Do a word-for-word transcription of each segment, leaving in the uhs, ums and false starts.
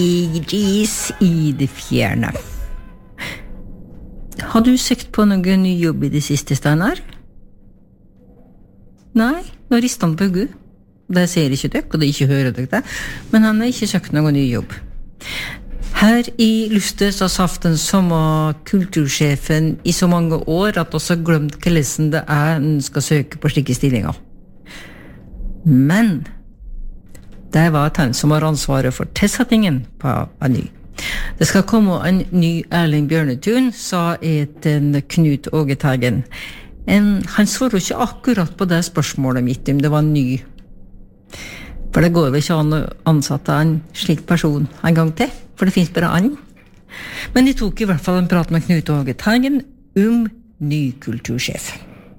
Igris i det fjerne. Har du søkt på noen ny jobb i det siste, Steinar? Nei, nå rister han på hodet. Det ser ikke dere, og det ikke hører dere det, men han har ikke søkt noen ny jobb. Her i Lustet så har hatt den samme kultursjefen i så mange år at også har glemt hvordan det er en skal søke på slike stillinger. Men det var han som har ansvaret for tilsettingen på en ny. Det skal komme en ny Erling Bjørnetun, sa et en Knut Åge Teigen. En, han svarer ikke akkurat på det spørsmålet mitt om det var ny. For det går vel ikke an å ansette en slik person en gang til, for det finnes bare an. Men de tok i hvert fall en prat med Knut Åge Teigen om ny kultursjef.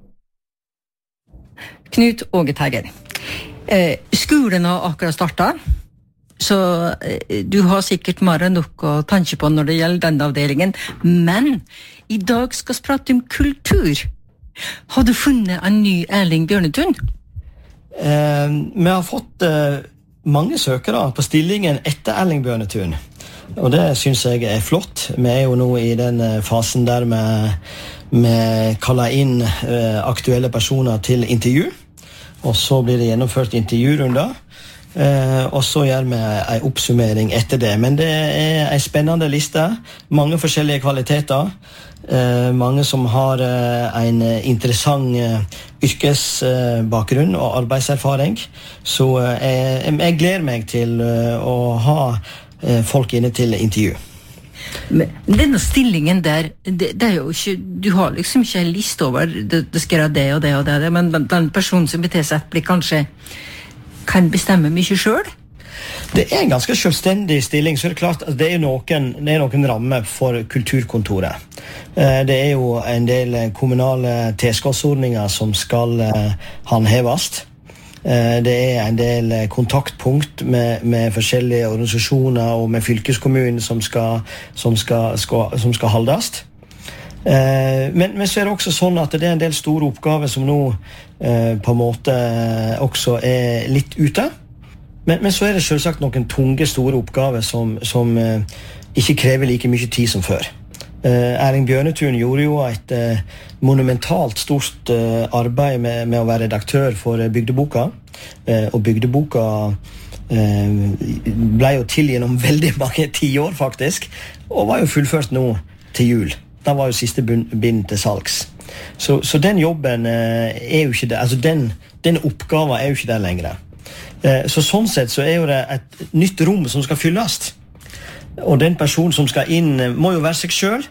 Knut Åge Teigen. Eh, skolen har akkurat startet, så eh, du har sikkert mer enn nok å tenke på når det gjelder denne avdelingen, men i dag skal vi prate om kultur. Har du funnet en ny Erling Bjørnetun? Eh, vi har fått eh, mange søkere på stillingen etter Erling Bjørnetun, og det synes jeg er flott. Vi er jo nå i den fasen der vi, vi kaller inn eh, aktuelle personer til intervju, og så blir det gjennomført intervjurunder, eh, og så gjør vi en oppsummering etter det. Men det er en spennende liste, mange forskjellige kvaliteter, eh, mange som har eh, en interessant eh, yrkesbakgrunn og arbeidserfaring, så eh, jeg, jeg gleder meg til eh, å ha eh, folk inne til intervju. Men denne stillingen der, det, det er jo ikke, du har liksom ikke en liste over, det, det skal gjøre det og det og det, men den personen som beter seg blir kanskje, kan bestemme mye selv? Det er en ganske selvstendig stilling, så er det klart at det er noen, det er noen rammer for kulturkontoret. Det er jo en del kommunale tilskuddsordninger som skal håndheves. Det er en del kontaktpunkt med, med forskjellige organisasjoner og med fylkeskommunen som skal, som skal, skal, som skal holdes. Men, men så er det også sånn at det er en del store oppgaver som nå på en måte også er litt ute. Men, men så er det selvsagt noen tunge, store oppgaver som, som ikke krever like mye tid som før. Uh, Erling Bjørnetun gjorde jo et uh, monumentalt stort uh, arbeid med, med å være redaktør for uh, Bygdeboka, uh, og Bygdeboka uh, ble jo til gjennom veldig mange tiår faktisk, og var jo fullført nå til jul. Da var jo siste bind til salgs. Så, så den jobben uh, er jo ikke det, altså den, den oppgaven er jo ikke der lenger. Uh, så sånn sett så er jo det et nytt rom som skal fylles. Og den personen som skal inn må jo være seg selv.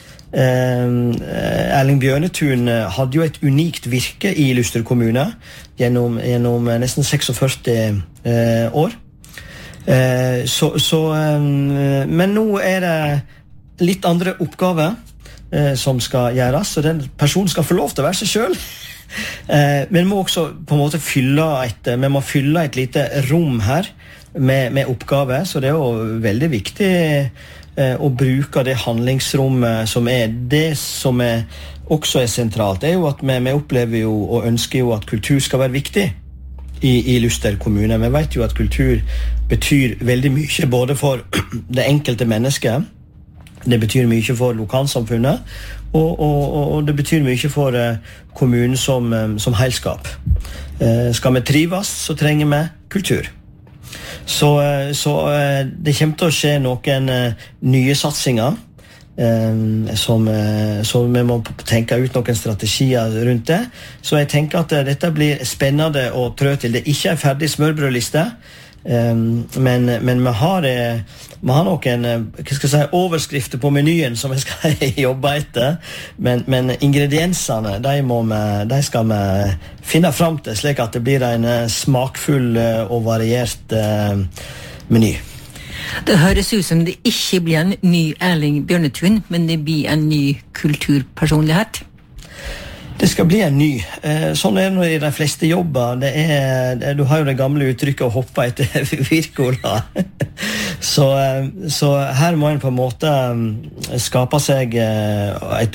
Eh, Erling Bjørnetun hadde jo et unikt virke i Luster kommune gjennom, gjennom nesten førtiseks eh, år. Eh, så, så, eh, men nå er det litt andre oppgaver eh, som skal gjøres, så den personen skal få lov til å være seg selv. Eh, men må også på en måte fylle et, vi må fylle et lite rom her, Med, med oppgaver, så det er jo veldig viktig eh, å bruke det handlingsrommet som er det som er, også er sentralt. Det er jo at vi, vi opplever jo og ønsker jo at kultur skal være viktig i, i Luster kommune. Vi vet jo at kultur betyr veldig mye, både for det enkelte mennesket, det betyr mye for lokalsamfunnet, og, og, og det betyr mye for eh, kommunen som, som helskap. Eh, skal vi trives, så trenger vi kultur. Så, så det kommer til å skje noen nye satsinger som, så vi må tenke ut noen strategier rundt det. Så jeg tenker at dette blir spennende å trø til. Det er ikke en ferdig smørbrødliste, men, men vi har, vi har noen hva skal jeg si, overskrifter på menyen som vi skal jobbe etter, men, men ingrediensene de, må vi, de skal vi finne frem til, slik at det blir en smakfull og variert meny. Det høres ut som det ikke blir en ny Erling Bjørnetun, men det blir en ny kulturpersonlighet. Det skal bli en ny. Sånn er det i de fleste jobber. Det er, det, du har jo det gamle uttrykket å hoppe etter virkola. så, så her må en på en måte skape seg et